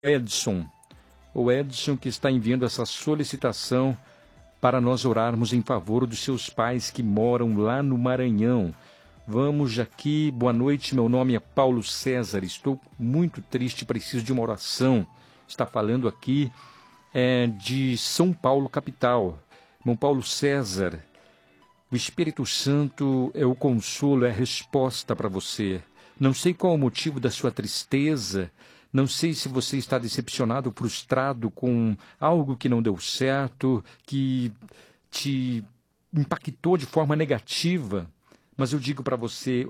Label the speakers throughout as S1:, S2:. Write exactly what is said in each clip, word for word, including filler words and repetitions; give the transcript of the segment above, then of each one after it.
S1: Edson. O Edson que está enviando essa solicitação para nós orarmos em favor dos seus pais que moram lá no Maranhão. Vamos aqui, boa noite, meu nome é Paulo César, estou muito triste, preciso de uma oração. Está falando aqui é, de São Paulo, capital. Irmão Paulo César, o Espírito Santo é o consolo, é a resposta para você. Não sei qual é o motivo da sua tristeza, não sei se você está decepcionado, frustrado com algo que não deu certo, que te impactou de forma negativa. Mas eu digo para você,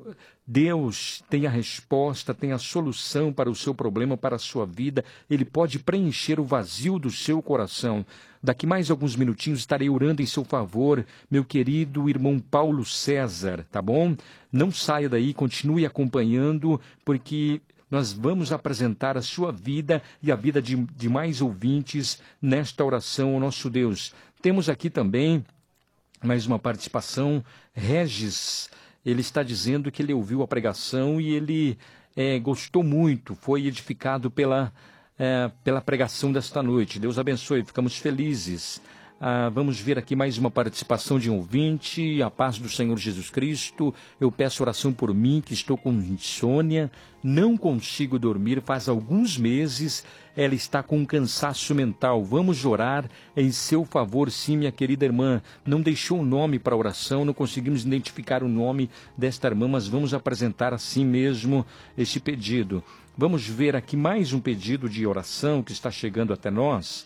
S1: Deus tem a resposta, tem a solução para o seu problema, para a sua vida. Ele pode preencher o vazio do seu coração. Daqui mais alguns minutinhos estarei orando em seu favor, meu querido irmão Paulo César, tá bom? Não saia daí, continue acompanhando, porque nós vamos apresentar a sua vida e a vida de, de mais ouvintes nesta oração ao nosso Deus. Temos aqui também mais uma participação. Regis, ele está dizendo que ele ouviu a pregação e ele é, gostou muito, foi edificado pela, é, pela pregação desta noite. Deus abençoe, ficamos felizes. Ah, vamos ver aqui mais uma participação de um ouvinte. A paz do Senhor Jesus Cristo. Eu peço oração por mim, que estou com insônia, não consigo dormir faz alguns meses. Ela está com um cansaço mental. Vamos orar em seu favor, sim, minha querida irmã. Não deixou o nome para a oração, não conseguimos identificar o nome desta irmã, mas vamos apresentar assim mesmo este pedido. Vamos ver aqui mais um pedido de oração que está chegando até nós.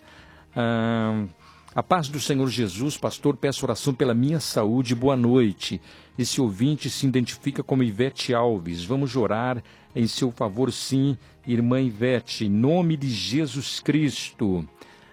S1: Ah... A paz do Senhor Jesus, pastor, peço oração pela minha saúde, boa noite. Esse ouvinte se identifica como Ivete Alves. Vamos orar em seu favor, sim, irmã Ivete, em nome de Jesus Cristo.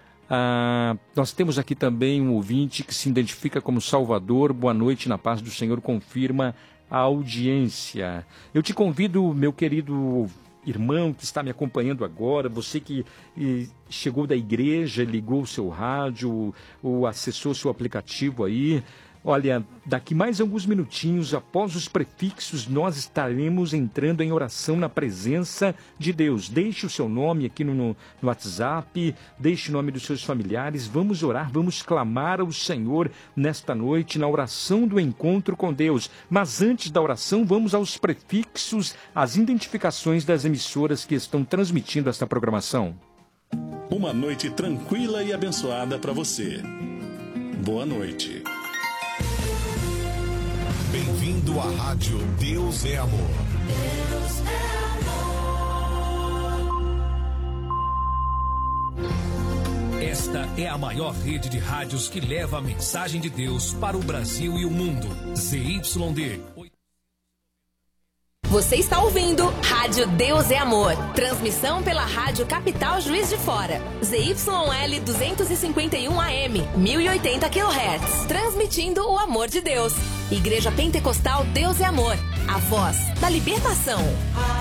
S1: Ah, nós temos aqui também um ouvinte que se identifica como Salvador. Boa noite, na paz do Senhor, confirma a audiência. Eu te convido, meu querido irmão que está me acompanhando agora, você que e, chegou da igreja, ligou o seu rádio, ou acessou seu aplicativo aí. Olha, daqui mais alguns minutinhos, após os prefixos, nós estaremos entrando em oração na presença de Deus. Deixe o seu nome aqui no, no WhatsApp, deixe o nome dos seus familiares. Vamos orar, vamos clamar ao Senhor nesta noite, na oração do encontro com Deus. Mas antes da oração, vamos aos prefixos, as identificações das emissoras que estão transmitindo esta programação.
S2: Uma noite tranquila e abençoada para você. Boa noite.
S3: Bem-vindo à Rádio Deus é Amor. Deus é
S4: amor. Esta é a maior rede de rádios que leva a mensagem de Deus para o Brasil e o mundo. Z Y D.
S5: Você está ouvindo Rádio Deus é Amor. Transmissão pela Rádio Capital Juiz de Fora. Z Y L duzentos e cinquenta e um A M, mil e oitenta quilohertz. Transmitindo o amor de Deus. Igreja Pentecostal Deus é Amor. A voz da libertação.